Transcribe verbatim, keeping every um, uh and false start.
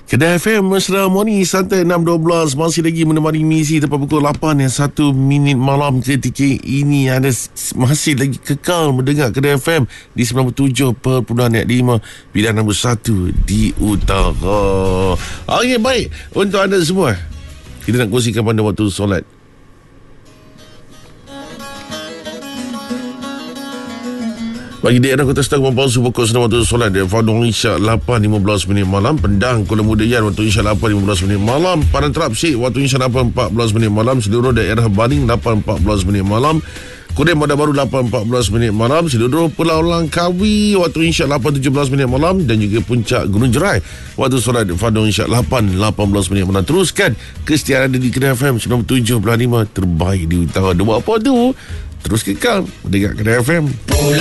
Kedah F M Mesra Morning Santai enam dua belas masih lagi menemani misi tepat pukul lapan yang satu minit malam ketika ini. Anda masih lagi kekal mendengar Kedah F M di sembilan puluh tujuh perpuluhan lima pilihan nombor satu di utara. Okey, baik untuk anda semua. Kita nak kongsikan pada waktu solat. Bagi daerah Kota Setanggung palsu pukul sembilan waktu solat dia Fadung Isyak lapan lima belas minit malam. Pendang Kuala Mudayan waktu Isyak lapan lima belas minit malam. Padang Terap Syek waktu Isyak lapan empat belas minit malam. Seluruh daerah Baling lapan empat belas minit malam. Kudim Bandar Baru lapan empat belas minit malam. Seluruh Pulau Langkawi waktu Isyak lapan tujuh belas minit malam. Dan juga Puncak Gunung Jerai waktu solat Fadung Isyak lapan lapan belas minit malam. Teruskan kesetiaan anda di Kedah F M sembilan puluh tujuh perpuluhan lima terbaik di utara. Dia buat apa tu? Terus kekal mendengar Kedah F M.